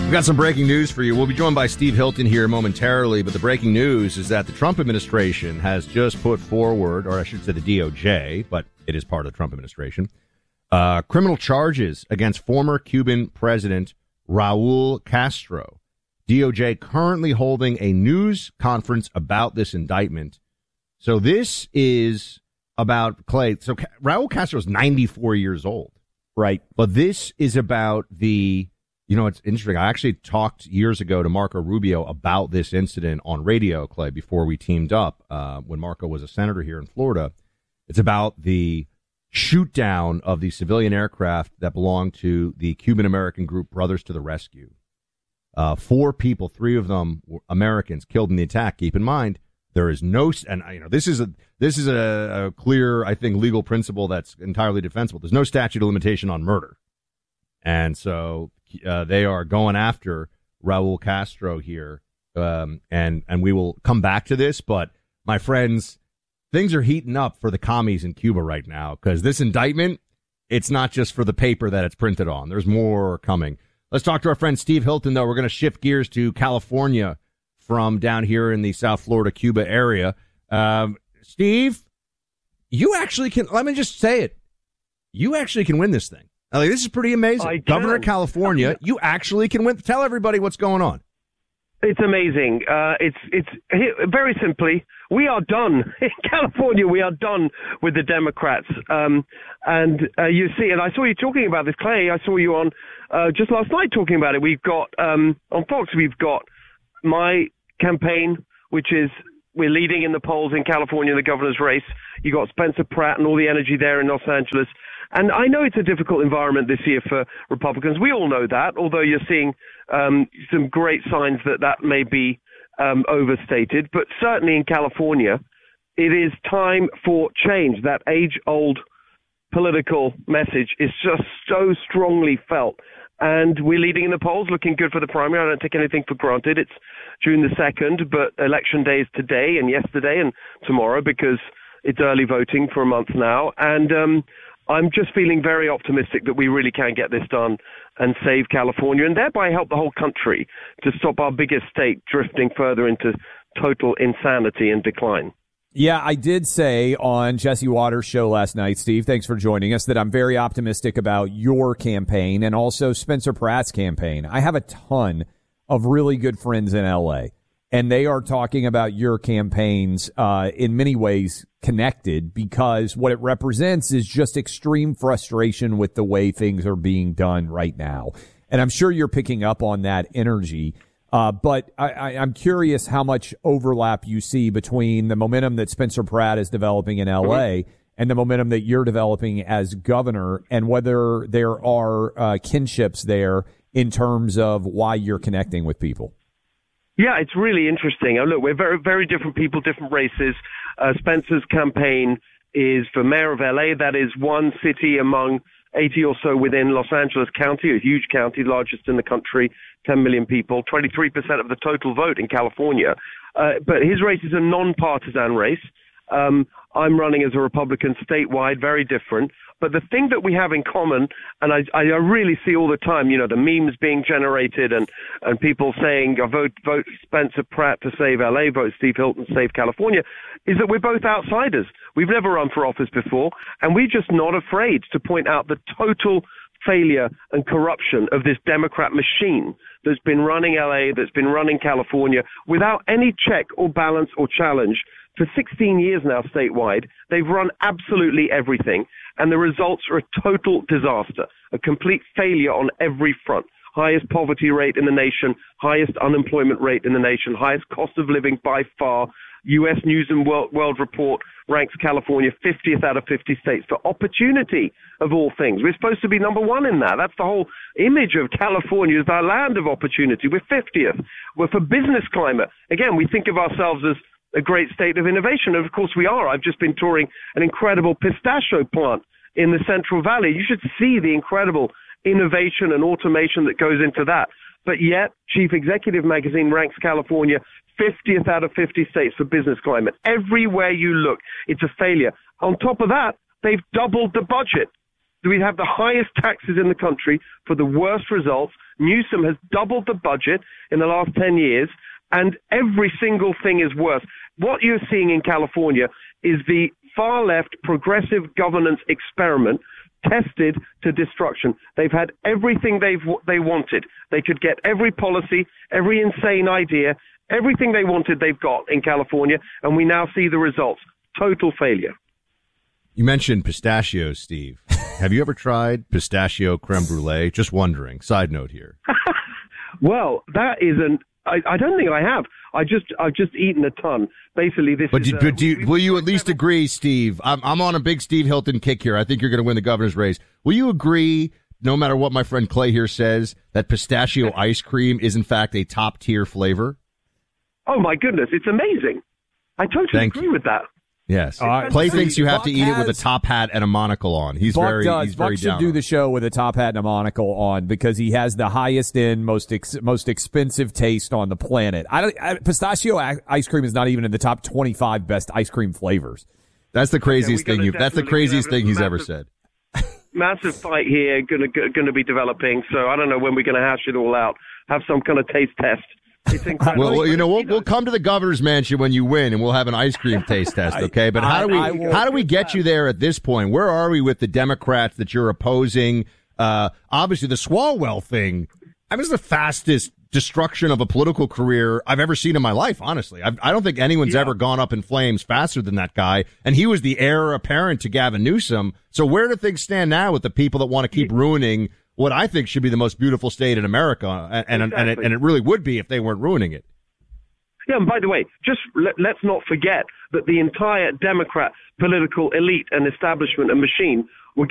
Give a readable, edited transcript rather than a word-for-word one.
We've got some breaking news for you. We'll be joined by Steve Hilton here momentarily, but the breaking news is that the Trump administration has just put forward, or I should say the DOJ, but it is part of the Trump administration, criminal charges against former Cuban President Raul Castro. DOJ currently holding a news conference about this indictment. So this is about Clay. So Raul Castro is 94 years old. Right. But this is about the, you know, it's interesting. I actually talked years ago to Marco Rubio about this incident on radio, Clay, before we teamed up when Marco was a senator here in Florida. It's about the shoot down of the civilian aircraft that belonged to the Cuban-American group Brothers to the Rescue. 4 people, 3 of them were Americans, killed in the attack. Keep in mind, there is no, and you know, this is a clear, I think, legal principle that's entirely defensible. There's no statute of limitation on murder, and so they are going after Raul Castro here, and we will come back to this. But my friends, things are heating up for the commies in Cuba right now because this indictment, it's not just for the paper that it's printed on. There's more coming. Let's talk to our friend Steve Hilton, though. We're going to shift gears to California from down here in the South Florida, Cuba area. Steve, you actually can, let me just say it, you actually can win this thing. Like, this is pretty amazing. Governor of California, you actually can win. Tell everybody what's going on. It's amazing. It's very simply, we are done in California. We are done with the Democrats. You see, and I saw you talking about this, Clay. I saw you on just last night talking about it. We've got on Fox. We've got my campaign, which is we're leading in the polls in California in the governor's race. You got Spencer Pratt and all the energy there in Los Angeles. And I know it's a difficult environment this year for Republicans. We all know that, although you're seeing some great signs that may be overstated. But certainly in California, it is time for change. That age-old political message is just so strongly felt. And we're leading in the polls, looking good for the primary. I don't take anything for granted. It's June the 2nd, but election day is today and yesterday and tomorrow because it's early voting for a month now. And I'm just feeling very optimistic that we really can get this done and save California and thereby help the whole country to stop our biggest state drifting further into total insanity and decline. Yeah, I did say on Jesse Waters' show last night, Steve, thanks for joining us, that I'm very optimistic about your campaign and also Spencer Pratt's campaign. I have a ton of really good friends in L.A., and they are talking about your campaigns in many ways connected because what it represents is just extreme frustration with the way things are being done right now. And I'm sure you're picking up on that energy. But I'm curious how much overlap you see between the momentum that Spencer Pratt is developing in L.A. and the momentum that you're developing as governor, and whether there are kinships there in terms of why you're connecting with people. Yeah, it's really interesting. Look, we're very, very different people, different races. Spencer's campaign is for mayor of L.A. That is one city among 80 or so within Los Angeles County, a huge county, largest in the country, 10 million people, 23% of the total vote in California. But his race is a non-partisan race. I'm running as a Republican statewide, very different. But the thing that we have in common, and I really see all the time, you know, the memes being generated and people saying, vote Spencer Pratt to save LA, vote Steve Hilton to save California, is that we're both outsiders. We've never run for office before, and we're just not afraid to point out the total failure and corruption of this Democrat machine that's been running LA, that's been running California without any check or balance or challenge. For 16 years now statewide, they've run absolutely everything, and the results are a total disaster, a complete failure on every front. Highest poverty rate in the nation, highest unemployment rate in the nation, highest cost of living by far. U.S. News and World Report ranks California 50th out of 50 states for opportunity, of all things. We're supposed to be number one in that. That's the whole image of California, is our land of opportunity. We're 50th. We're for business climate. Again, we think of ourselves as a great state of innovation. And of course we are. I've just been touring an incredible pistachio plant in the Central Valley. You should see the incredible innovation and automation that goes into that. But yet, Chief Executive Magazine ranks California 50th out of 50 states for business climate. Everywhere you look, it's a failure. On top of that, they've doubled the budget. We have the highest taxes in the country for the worst results, Newsom has doubled the budget in the last 10 years, and every single thing is worse. What you're seeing in California is the far-left progressive governance experiment tested to destruction. They've had everything they wanted. They could get every policy, every insane idea, everything they wanted they've got in California, and we now see the results. Total failure. You mentioned pistachios, Steve. Have you ever tried pistachio creme brulee? Just wondering. Side note here. Well, that isn't. I don't think I have. I've just eaten a ton. Basically, this. But is, will you at least agree, Steve? I'm on a big Steve Hilton kick here. I think you're going to win the governor's race. Will you agree, no matter what my friend Clay here says, that pistachio ice cream is in fact a top tier flavor? Oh my goodness, it's amazing. I totally agree with that. Yes. Clay thinks you have to eat it with a top hat and a monocle on. He's very should do the show with a top hat and a monocle on because he has the highest end, most expensive taste on the planet. Pistachio ice cream is not even in the top 25 best ice cream flavors. That's the craziest thing. That's the craziest thing he's ever said. Massive fight here, going to be developing. So I don't know when we're going to hash it all out. Have some kind of taste test. It's incredible. Well, we'll come to the governor's mansion when you win, and we'll have an ice cream taste test, okay? But how do we get you there at this point? Where are we with the Democrats that you're opposing? Obviously, the Swalwell thing. I was the fastest destruction of a political career I've ever seen in my life. Honestly, I don't think anyone's ever gone up in flames faster than that guy. And he was the heir apparent to Gavin Newsom. So where do things stand now with the people that want to keep ruining what I think should be the most beautiful state in America, and it really would be if they weren't ruining it. Yeah, and by the way, just let's not forget that the entire Democrat political elite and establishment and machine